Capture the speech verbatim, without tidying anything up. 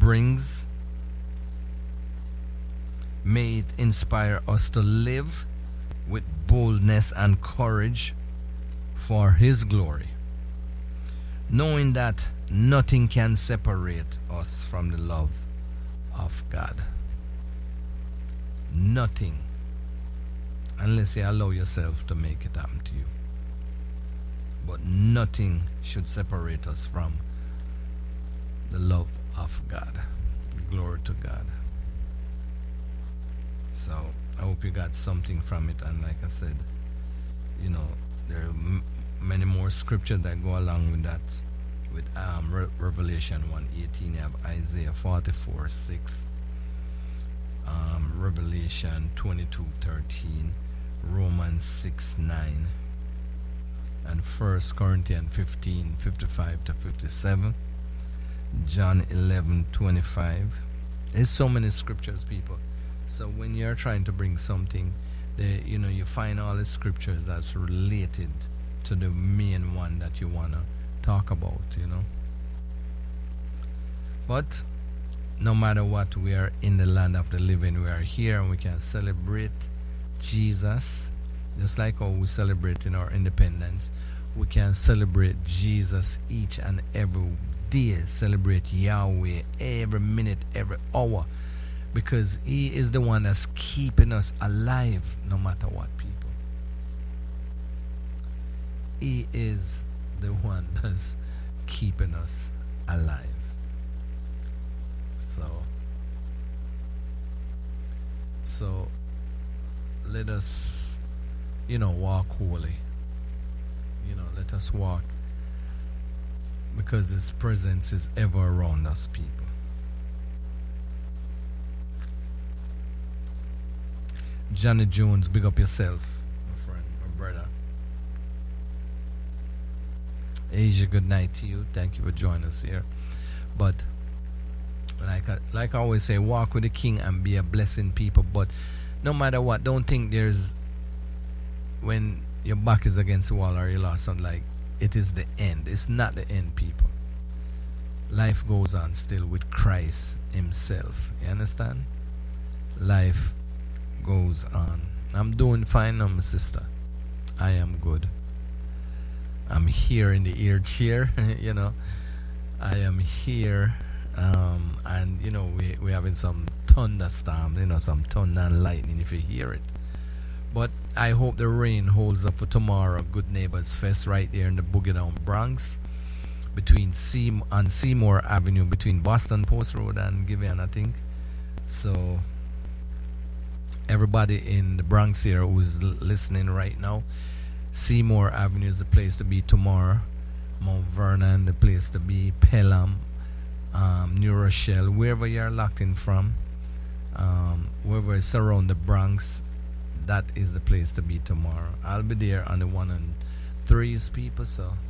brings. May it inspire us to live with boldness and courage for His glory, knowing that nothing can separate us from the love of God. Nothing, unless you allow yourself to make it happen to you. But nothing should separate us from the love of God. Glory to God. So I hope you got something from it. And like I said, you know, there are m- many more scriptures that go along with that. With um, Re- Revelation one eighteen, you have Isaiah forty-four six, um, Revelation twenty-two thirteen, Romans six nine, and First Corinthians fifteen fifty-five to fifty-seven, John eleven twenty-five. There's so many scriptures, people. So when you're trying to bring something, they, you know, you find all the scriptures that's related to the main one that you want to talk about, you know. But no matter what, we are in the land of the living. We are here and we can celebrate Jesus just like how we celebrate in our independence. We can celebrate Jesus each and every day, celebrate Yahweh every minute, every hour, because He is the one that's keeping us alive no matter what, people. He is the one that's keeping us alive. So, so let us, you know, walk holy. You know, let us walk, because His presence is ever around us, people. Johnny Jones, big up yourself, my friend, my brother. Asia, good night to you. Thank you for joining us here. But like I, like I always say, walk with the King and be a blessing, people. But no matter what, don't think there's, when your back is against the wall or you lost something, like it is the end. It's not the end, people. Life goes on still with Christ Himself. You understand? Life goes on. I'm doing fine now, my sister. I am good. I'm here in the ear chair, you know. I am here, um, and you know we we having some thunderstorms, you know, some thunder and lightning if you hear it. But I hope the rain holds up for tomorrow. Good Neighbors Fest right there in the Boogie Down Bronx, between Seam on Seymour Avenue, between Boston Post Road and Giveon, I think. So everybody in the Bronx here who's l- listening right now, Seymour Avenue is the place to be tomorrow. Mount Vernon, the place to be. Pelham, um, New Rochelle, wherever you're locked in from, um, wherever it's around the Bronx, that is the place to be tomorrow. I'll be there on the one and threes, people. So